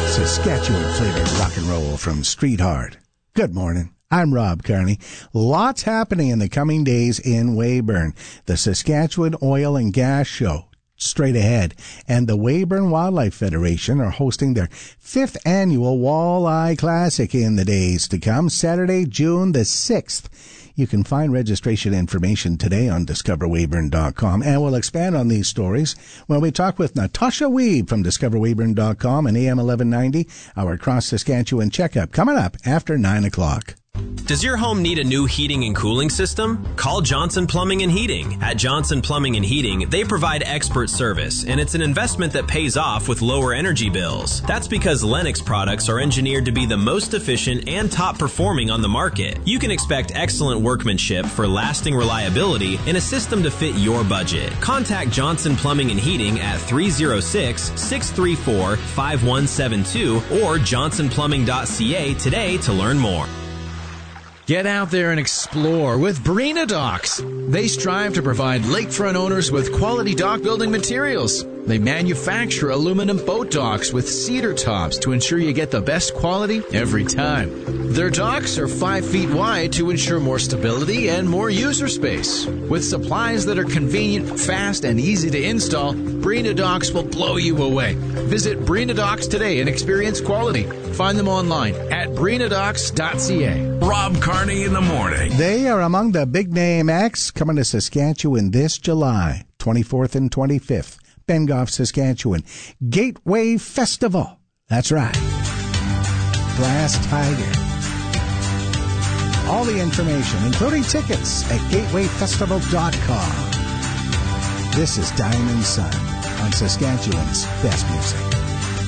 Saskatchewan-flavored rock and roll from Street Heart. Good morning. I'm Rob Carney. Lots happening in the coming days in Weyburn. The Saskatchewan Oil and Gas Show, straight ahead, and the Weyburn Wildlife Federation are hosting their 5th annual Walleye Classic in the days to come, Saturday, June the 6th. You can find registration information today on discoverweyburn.com, and we'll expand on these stories when we talk with Natasha Weeb from discoverweyburn.com and AM 1190, our Cross Saskatchewan checkup, coming up after 9 o'clock. Does your home need a new heating and cooling system? Call Johnson Plumbing and Heating. At Johnson Plumbing and Heating, they provide expert service, and it's an investment that pays off with lower energy bills. That's because Lennox products are engineered to be the most efficient and top performing on the market. You can expect excellent workmanship for lasting reliability and a system to fit your budget. Contact Johnson Plumbing and Heating at 306-634-5172 or johnsonplumbing.ca today to learn more. Get out there and explore with Breena Docks. They strive to provide lakefront owners with quality dock building materials. They manufacture aluminum boat docks with cedar tops to ensure you get the best quality every time. Their docks are 5 feet wide to ensure more stability and more user space. With supplies that are convenient, fast, and easy to install, Breena Docks will blow you away. Visit Breena Docks today and experience quality. Find them online at breenadocks.ca. Rob Carney in the morning. They are among the big name acts coming to Saskatchewan this July, 24th and 25th. Bengoff, Saskatchewan. Gateway Festival. That's right. Brass Tiger. All the information, including tickets, at gatewayfestival.com. This is Diamond Sun on Saskatchewan's best music.